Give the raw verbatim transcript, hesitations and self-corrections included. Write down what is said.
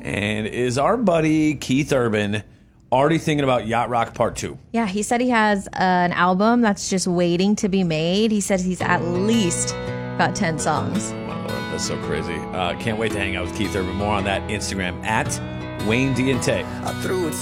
And is our buddy Keith Urban already thinking about Yacht Rock Part two? Yeah, he said he has uh, an album that's just waiting to be made. He says he's at least got ten songs. Oh, my Lord, that's so crazy. Uh, can't wait to hang out with Keith Urban. More on that Instagram at Wayne Diente. I threw it